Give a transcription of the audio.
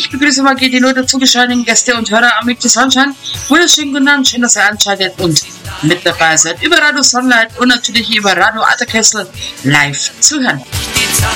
ich begrüße mal die Leute zugeschalteten Gäste und Hörer am Mic Sunshine. Wunderschönen guten Abend, schön, dass ihr anschaltet und mit dabei seid. Über Radio Sunlight und natürlich über Radio Alter Kessel live zu hören.